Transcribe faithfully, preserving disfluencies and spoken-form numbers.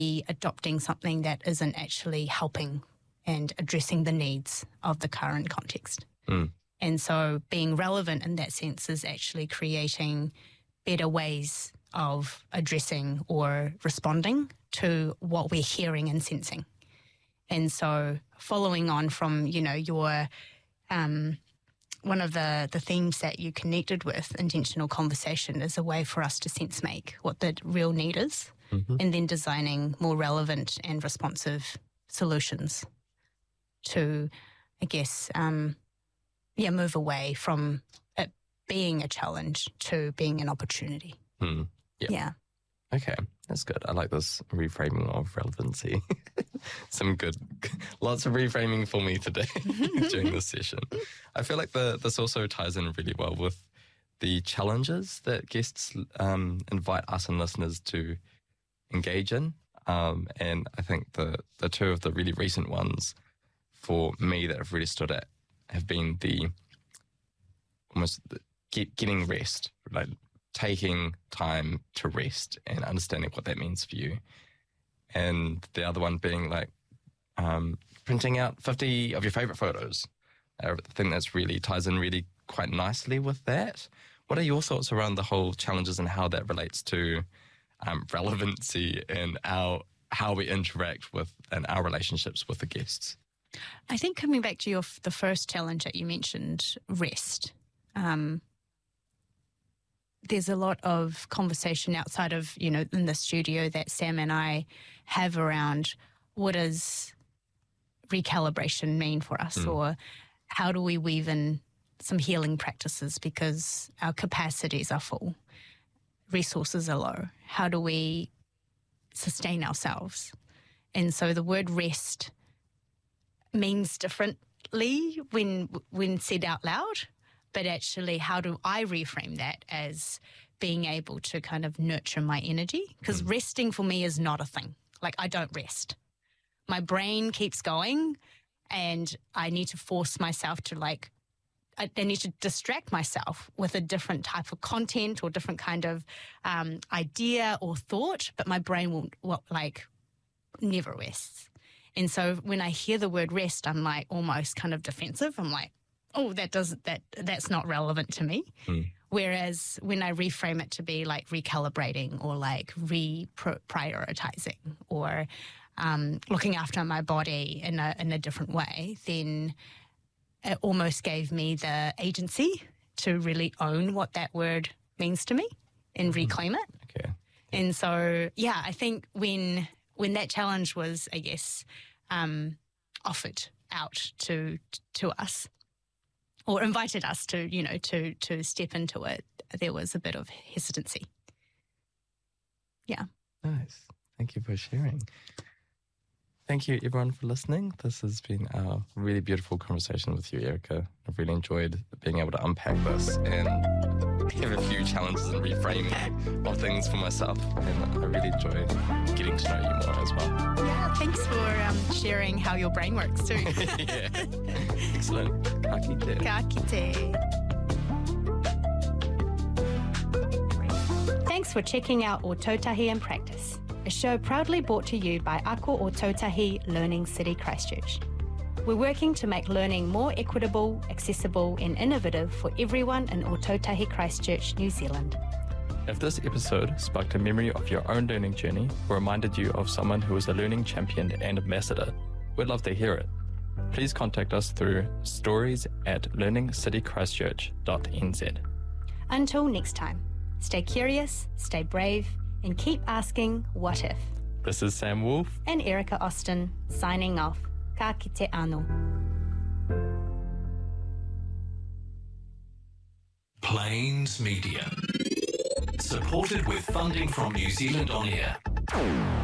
adopting something that isn't actually helping and addressing the needs of the current context. Mm. And so being relevant in that sense is actually creating better ways of addressing or responding to what we're hearing and sensing. And so following on from, you know, your um, one of the, the themes that you connected with, intentional conversation, is a way for us to sense make what the real need is, mm-hmm. and then designing more relevant and responsive solutions to, I guess, um, yeah, move away from it being a challenge to being an opportunity. Mm. Yeah. Yeah. Okay, that's good. I like this reframing of relevancy. Some good, lots of reframing for me today during this session. I feel like the, this also ties in really well with the challenges that guests um, invite us and listeners to engage in. Um, and I think the, the two of the really recent ones for me that have really stood out have been the almost the, get, getting rest, like taking time to rest and understanding what that means for you. And the other one being like um, printing out fifty of your favorite photos. I think that's really ties in really quite nicely with that. What are your thoughts around the whole challenges and how that relates to um, relevancy and our how we interact with and our relationships with the guests? I think coming back to your the first challenge that you mentioned, rest. Um, there's a lot of conversation outside of, you know, in the studio that Sam and I have around what does recalibration mean for us, mm. or how do we weave in some healing practices because our capacities are full, resources are low. How do we sustain ourselves? And so the word rest means differently when when said out loud. But actually, how do I reframe that as being able to kind of nurture my energy? Because mm. resting for me is not a thing. Like, I don't rest. My brain keeps going, and I need to force myself to, like, I, I need to distract myself with a different type of content or different kind of um, idea or thought, but my brain will, will, like, never rests. And so when I hear the word rest, I'm, like, almost kind of defensive. I'm like, oh, that doesn't that that's not relevant to me. Mm. Whereas when I reframe it to be like recalibrating or like reprioritizing or um, looking after my body in a in a different way, then it almost gave me the agency to really own what that word means to me and reclaim it. Okay. And so, yeah, I think when when that challenge was, I guess, um, offered out to to us, or invited us to, you know, to to step into it, there was a bit of hesitancy. Yeah. Nice. Thank you for sharing. Thank you, everyone, for listening. This has been a really beautiful conversation with you, Erica. I've really enjoyed being able to unpack this and have a few challenges and reframing of things for myself. And I really enjoyed getting to know you more as well. Yeah, thanks for um, sharing how your brain works too. Yeah. Excellent. Ka kite. Ka kite. Thanks for checking out Ōtautahi in Practice, a show proudly brought to you by Ako Ōtautahi Learning City Christchurch. We're working to make learning more equitable, accessible and innovative for everyone in Ōtautahi Christchurch, New Zealand. If this episode sparked a memory of your own learning journey or reminded you of someone who is a learning champion and ambassador, we'd love to hear it. Please contact us through stories at learning city christchurch dot n z. Until next time, stay curious, stay brave, and keep asking what if. This is Sam Wolf and Erica Austin signing off. Ka kite anō. Plains Media. Supported with funding from New Zealand On Air.